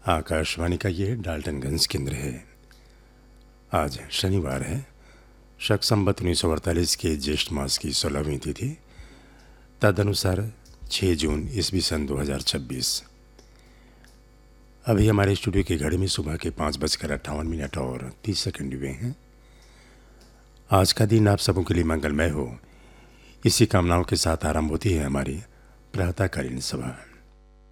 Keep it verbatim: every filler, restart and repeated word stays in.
आकाशवाणी का ये डाल्टनगंज केंद्र है। आज शनिवार है। शक संवत उन्नीस सौ अड़तालीस के ज्येष्ठ मास की सोलहवीं तिथि, तदनुसार छः जून ईस्वी सन दो हज़ार छब्बीस। अभी हमारे स्टूडियो की घड़ी में सुबह के पाँच बजकर अट्ठावन मिनट और तीस सेकंड हुए हैं। आज का दिन आप सबों के लिए मंगलमय हो, इसी कामनाओं के साथ आरंभ होती है हमारी प्रातःकालीन सभा।